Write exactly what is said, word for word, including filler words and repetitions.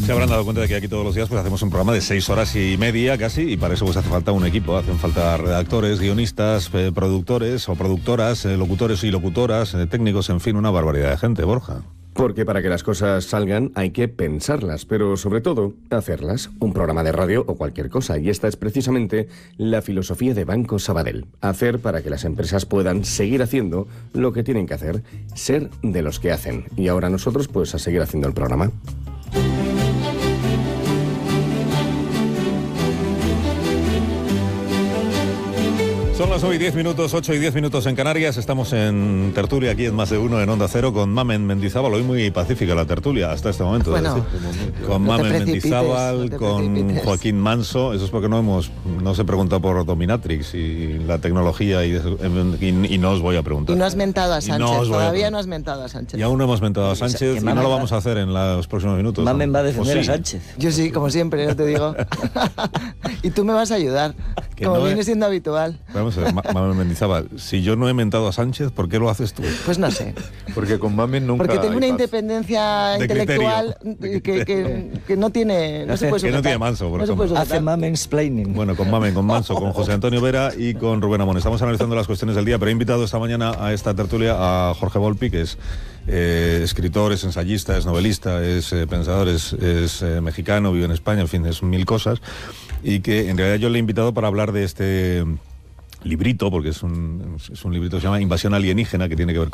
Se habrán dado cuenta de que aquí todos los días pues hacemos un programa de seis horas y media casi, y para eso pues hace falta un equipo, hacen falta redactores, guionistas, eh, productores o productoras, eh, locutores y locutoras, eh, técnicos, en fin, una barbaridad de gente, Borja. Porque para que las cosas salgan hay que pensarlas, pero sobre todo, hacerlas. Un programa de radio o cualquier cosa. Y esta es precisamente la filosofía de Banco Sabadell. Hacer para que las empresas puedan seguir haciendo lo que tienen que hacer. Ser de los que hacen. Y ahora nosotros, pues, a seguir haciendo el programa. Son las nueve y diez minutos, ocho y diez minutos en Canarias. Estamos en tertulia aquí en Más de Uno en Onda Cero con Mamen Mendizábal. Hoy muy pacífica la tertulia hasta este momento. Bueno, con no Mamen precipites, Mendizábal, no con precipites. Joaquín Manso. Eso es porque no hemos no se pregunta por Dominatrix y la tecnología y, y, y no os voy a preguntar. Y no has mentado a Y Sánchez, no os voy a todavía preguntar. no has mentado a Sánchez. Y aún no hemos mentado a Sánchez Que y no Mamen lo va- vamos a hacer en los próximos minutos. Mamen va a defender ¿O sí? a Sánchez. Yo sí, como siempre, no te digo. Y tú me vas a ayudar, Que como no viene es- siendo habitual. Vamos a ver, Ma- Mamen Mendizábal, si yo no he mentado a Sánchez, ¿por qué lo haces tú? Pues no sé. Porque con Mamen nunca Porque tengo hay una paz. independencia De intelectual criterio. De que, que, criterio. que no tiene... No se puede Que no sujetar. tiene Manso, por No se puede ejemplo. Hace sujetar. mansplaining. Bueno, con Mamen, con Manso, con José Antonio Vera y con Rubén Amón. Estamos analizando las cuestiones del día, pero he invitado esta mañana a esta tertulia a Jorge Volpi, que es eh, escritor, es ensayista, es novelista, es eh, pensador, es, es eh, mexicano, vive en España, en fin, es mil cosas. Y que en realidad yo le he invitado para hablar de este librito, porque es un, es un librito que se llama Invasión Alienígena, que tiene que ver